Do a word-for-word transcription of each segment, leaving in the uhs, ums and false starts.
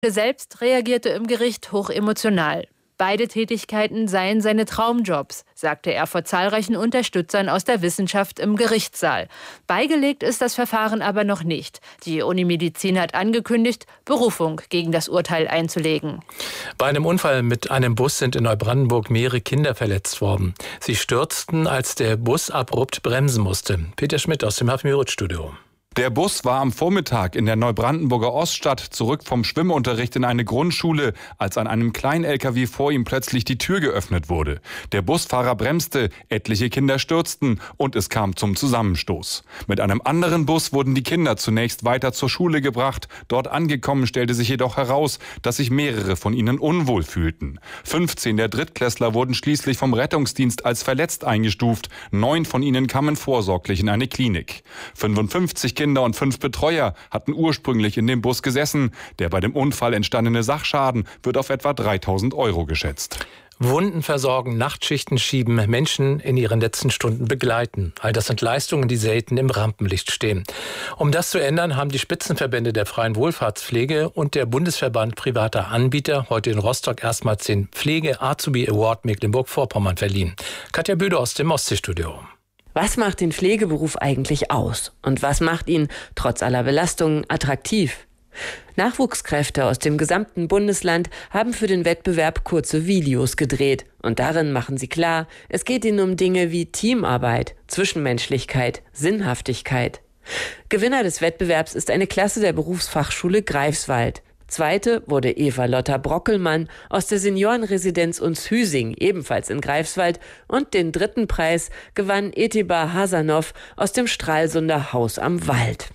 Selbst reagierte im Gericht hochemotional. Beide Tätigkeiten seien seine Traumjobs, sagte er vor zahlreichen Unterstützern aus der Wissenschaft im Gerichtssaal. Beigelegt ist das Verfahren aber noch nicht. Die Unimedizin hat angekündigt, Berufung gegen das Urteil einzulegen. Bei einem Unfall mit einem Bus sind in Neubrandenburg mehrere Kinder verletzt worden. Sie stürzten, als der Bus abrupt bremsen musste. Peter Schmidt aus dem Hafenmüritz-Studio. Der Bus war am Vormittag in der Neubrandenburger Oststadt zurück vom Schwimmunterricht in eine Grundschule, als an einem Klein-L K W vor ihm plötzlich die Tür geöffnet wurde. Der Busfahrer bremste, etliche Kinder stürzten und es kam zum Zusammenstoß. Mit einem anderen Bus wurden die Kinder zunächst weiter zur Schule gebracht. Dort angekommen stellte sich jedoch heraus, dass sich mehrere von ihnen unwohl fühlten. fünfzehn der Drittklässler wurden schließlich vom Rettungsdienst als verletzt eingestuft. Neun von ihnen kamen vorsorglich in eine Klinik. fünfundfünfzig Kinder und fünf Betreuer hatten ursprünglich in dem Bus gesessen. Der bei dem Unfall entstandene Sachschaden wird auf etwa dreitausend Euro geschätzt. Wunden versorgen, Nachtschichten schieben, Menschen in ihren letzten Stunden begleiten. All das sind Leistungen, die selten im Rampenlicht stehen. Um das zu ändern, haben die Spitzenverbände der freien Wohlfahrtspflege und der Bundesverband privater Anbieter heute in Rostock erstmals den Pflege-Azubi Award Mecklenburg-Vorpommern verliehen. Katja Büde aus dem Ostseestudio. Was macht den Pflegeberuf eigentlich aus? Und was macht ihn, trotz aller Belastungen, attraktiv? Nachwuchskräfte aus dem gesamten Bundesland haben für den Wettbewerb kurze Videos gedreht. Und darin machen sie klar, es geht ihnen um Dinge wie Teamarbeit, Zwischenmenschlichkeit, Sinnhaftigkeit. Gewinner des Wettbewerbs ist eine Klasse der Berufsfachschule Greifswald. Zweite wurde Eva Lotta Brockelmann aus der Seniorenresidenz Unshüsing, ebenfalls in Greifswald. Und den dritten Preis gewann Etibar Hasanov aus dem Stralsunder Haus am Wald.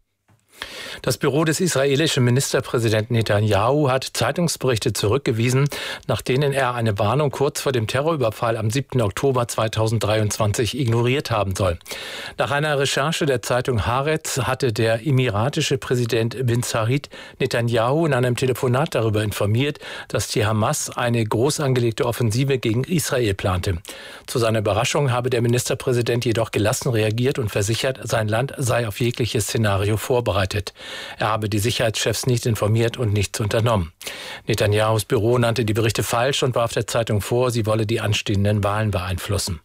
Das Büro des israelischen Ministerpräsidenten Netanyahu hat Zeitungsberichte zurückgewiesen, nach denen er eine Warnung kurz vor dem Terrorüberfall am siebten Oktober zweitausenddreiundzwanzig ignoriert haben soll. Nach einer Recherche der Zeitung Haaretz hatte der emiratische Präsident bin Zayed Netanyahu in einem Telefonat darüber informiert, dass die Hamas eine groß angelegte Offensive gegen Israel plante. Zu seiner Überraschung habe der Ministerpräsident jedoch gelassen reagiert und versichert, sein Land sei auf jegliches Szenario vorbereitet. Er habe die Sicherheitschefs nicht informiert und nichts unternommen. Netanyahus Büro nannte die Berichte falsch und warf der Zeitung vor, sie wolle die anstehenden Wahlen beeinflussen.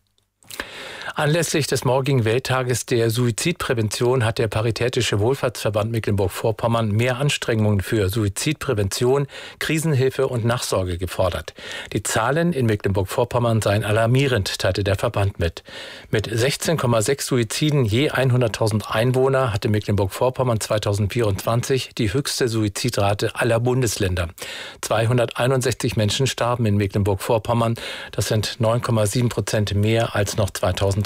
Anlässlich des morgigen Welttages der Suizidprävention hat der Paritätische Wohlfahrtsverband Mecklenburg-Vorpommern mehr Anstrengungen für Suizidprävention, Krisenhilfe und Nachsorge gefordert. Die Zahlen in Mecklenburg-Vorpommern seien alarmierend, teilte der Verband mit. Mit sechzehn Komma sechs Suiziden je hunderttausend Einwohner hatte Mecklenburg-Vorpommern zweitausendvierundzwanzig die höchste Suizidrate aller Bundesländer. zweihunderteinundsechzig Menschen starben in Mecklenburg-Vorpommern. Das sind neun Komma sieben Prozent mehr als noch zweitausenddreiundzwanzig.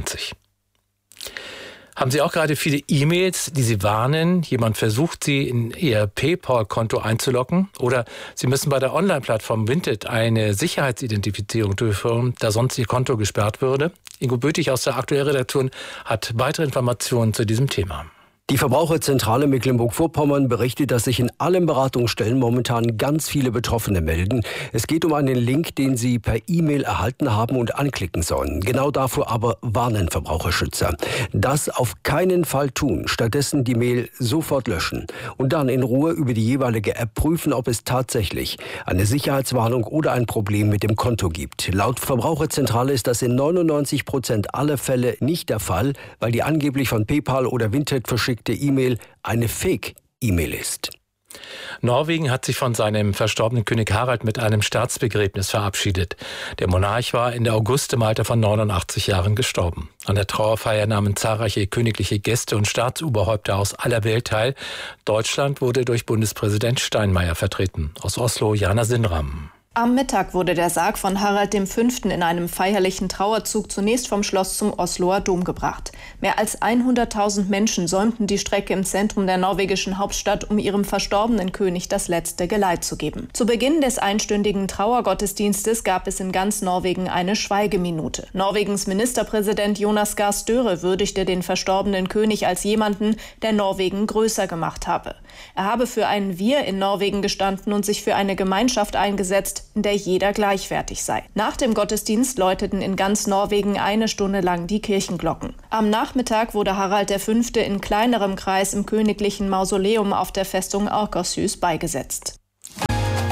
Haben Sie auch gerade viele E-Mails, die Sie warnen, jemand versucht, Sie in Ihr PayPal-Konto einzuloggen? Oder Sie müssen bei der Online-Plattform Vinted eine Sicherheitsidentifizierung durchführen, da sonst Ihr Konto gesperrt würde? Ingo Bötig aus der aktuellen Redaktion hat weitere Informationen zu diesem Thema. Die Verbraucherzentrale Mecklenburg-Vorpommern berichtet, dass sich in allen Beratungsstellen momentan ganz viele Betroffene melden. Es geht um einen Link, den sie per E-Mail erhalten haben und anklicken sollen. Genau davor aber warnen Verbraucherschützer. Das auf keinen Fall tun. Stattdessen die Mail sofort löschen und dann in Ruhe über die jeweilige App prüfen, ob es tatsächlich eine Sicherheitswarnung oder ein Problem mit dem Konto gibt. Laut Verbraucherzentrale ist das in neunundneunzig Prozent aller Fälle nicht der Fall, weil die angeblich von PayPal oder Vinted verschickte E-Mail eine Fake-E-Mail ist. Norwegen hat sich von seinem verstorbenen König Harald mit einem Staatsbegräbnis verabschiedet. Der Monarch war Ende August im Alter von neunundachtzig Jahren gestorben. An der Trauerfeier nahmen zahlreiche königliche Gäste und Staatsoberhäupter aus aller Welt teil. Deutschland wurde durch Bundespräsident Steinmeier vertreten. Aus Oslo, Jana Sinram. Am Mittag wurde der Sarg von Harald der Fünfte in einem feierlichen Trauerzug zunächst vom Schloss zum Osloer Dom gebracht. Mehr als hunderttausend Menschen säumten die Strecke im Zentrum der norwegischen Hauptstadt, um ihrem verstorbenen König das letzte Geleit zu geben. Zu Beginn des einstündigen Trauergottesdienstes gab es in ganz Norwegen eine Schweigeminute. Norwegens Ministerpräsident Jonas Gahr Støre würdigte den verstorbenen König als jemanden, der Norwegen größer gemacht habe. Er habe für ein Wir in Norwegen gestanden und sich für eine Gemeinschaft eingesetzt, in der jeder gleichwertig sei. Nach dem Gottesdienst läuteten in ganz Norwegen eine Stunde lang die Kirchenglocken. Am Nachmittag wurde Harald der Fünfte in kleinerem Kreis im königlichen Mausoleum auf der Festung Akershus beigesetzt.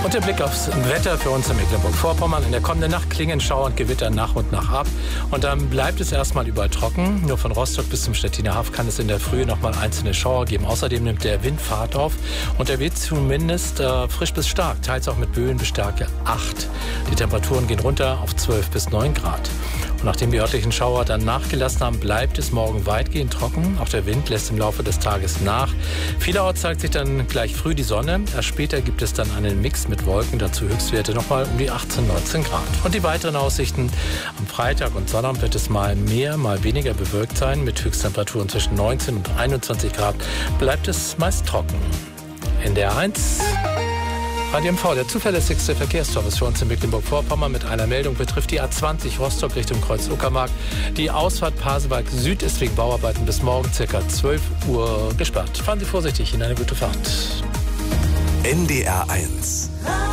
Und der Blick aufs Wetter für uns in Mecklenburg-Vorpommern. In der kommenden Nacht klingen Schauer und Gewitter nach und nach ab. Und dann bleibt es erstmal überall trocken. Nur von Rostock bis zum Stettiner Haff kann es in der Früh noch mal einzelne Schauer geben. Außerdem nimmt der Wind Fahrt auf. Und er weht zumindest äh, frisch bis stark. Teils auch mit Böen bis Stärke acht. Die Temperaturen gehen runter auf zwölf bis neun Grad. Und nachdem die örtlichen Schauer dann nachgelassen haben, bleibt es morgen weitgehend trocken. Auch der Wind lässt im Laufe des Tages nach. Vielerorts zeigt sich dann gleich früh die Sonne. Erst später gibt es dann einen Mix mit Wolken, dazu Höchstwerte nochmal um die achtzehn, neunzehn Grad. Und die weiteren Aussichten: Am Freitag und Sonnabend wird es mal mehr, mal weniger bewölkt sein. Mit Höchsttemperaturen zwischen neunzehn und einundzwanzig Grad bleibt es meist trocken. N D R eins Radio M V, der zuverlässigste Verkehrsservice für uns in Mecklenburg-Vorpommern. Mit einer Meldung betrifft die A zwanzig Rostock Richtung Kreuz Uckermark. Die Ausfahrt Pasewalk Süd ist wegen Bauarbeiten bis morgen ca. zwölf Uhr gesperrt. Fahren Sie vorsichtig, Ihnen eine gute Fahrt. N D R eins